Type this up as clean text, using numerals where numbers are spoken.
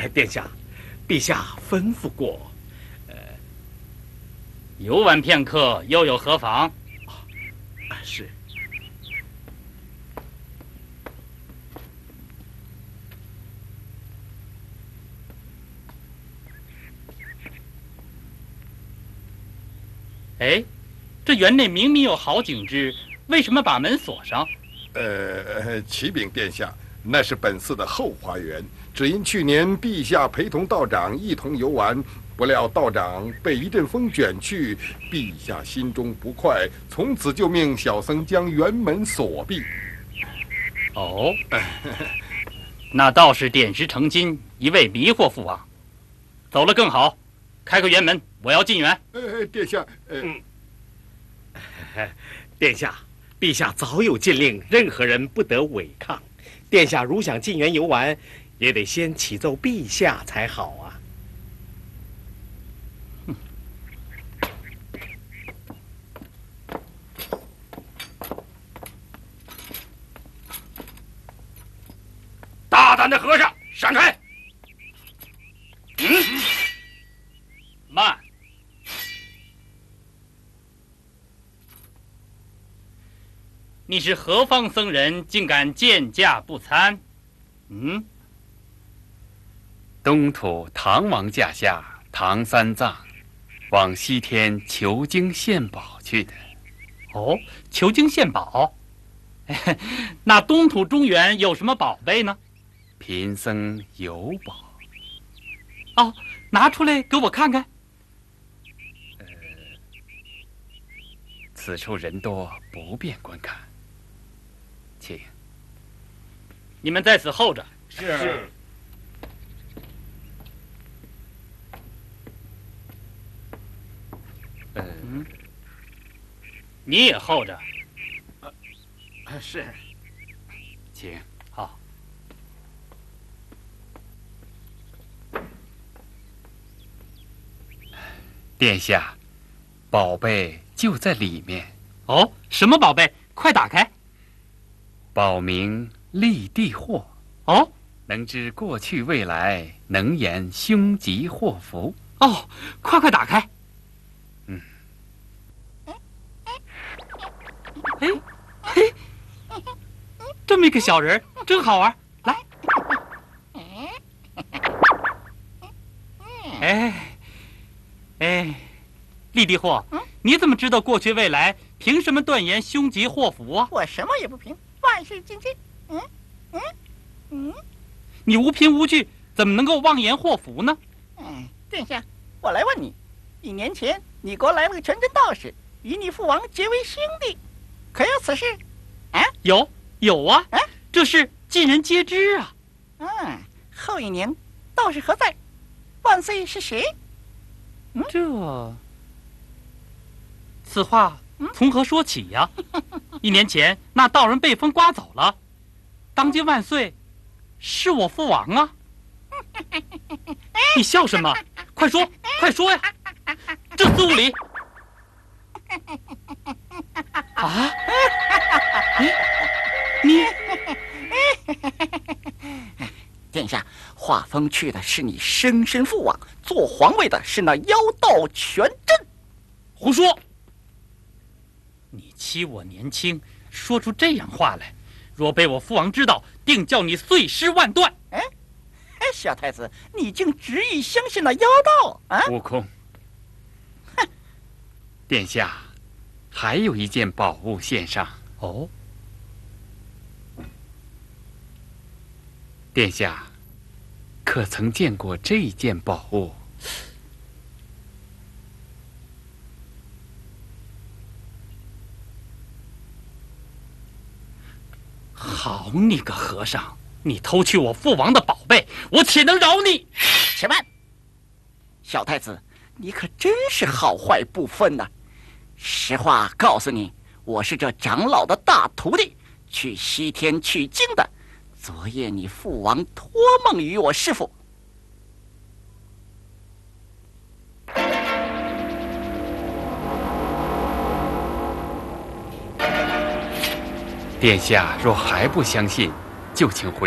殿下，陛下吩咐过， 游玩片刻，又有何妨？ 是。 哎，这园内明明有好景致，为什么把门锁上？ 启禀殿下，那是本寺的后花园，只因去年陛下陪同道长一同游玩，不料道长被一阵风卷去，陛下心中不快，从此就命小僧将园门锁闭。 哦，那倒是点石成金，一味迷惑父王。走了更好，开个园门，我要进园。 殿下， 殿下，陛下早有禁令，任何人不得违抗。殿下如想进园游玩，也得先启奏陛下才好啊。 大胆的和尚，闪开！ 慢！你是何方僧人，竟敢见驾不参？ 东土唐王驾下唐三藏，往西天求经献宝去的。 哦，求经献宝。那东土中原有什么宝贝呢？ 贫僧有宝。 哦，拿出来给我看看。 此处人多，不便观看，请。 你们在此候着。 是。 你也候着。 是。 请。 好。 殿下，宝贝就在里面。 哦，什么宝贝？快打开。 宝名立地祸。 哦， 能知过去未来，能言凶吉祸福。 哦，快打开。嘿，这么一个小人，真好玩。来。立地祸，你怎么知道过去未来？凭什么断言凶吉祸福啊？ 我什么也不凭，万事尽知。 你无凭无据，怎么能够妄言祸福呢？ 殿下，我来问你，1年前你国来了个全真道士，与你父王结为兄弟，可有此事？ 有啊，这事尽人皆知啊。 后1年，道士何在？万岁是谁？ 此话从何说起呀？1年前那道人被风刮走了，当今万岁是我父王啊！你笑什么？快说呀！这4、5里啊！你殿下，画风去的是你生身父王，做皇位的是那妖道全真。 胡说！你欺我年轻，说出这样话来，若被我父王知道，定叫你碎尸万段。 小太子，你竟执意相信那妖道啊？ 悟空，殿下，还有一件宝物献上。 哦， 殿下，可曾见过这件宝物？ 好你个和尚，你偷去我父王的宝贝，我岂能饶你？ 且慢，小太子，你可真是好坏不分呐！实话告诉你，我是这长老的大徒弟，去西天取经的。昨夜你父王托梦于我师父。 殿下若还不相信，就请回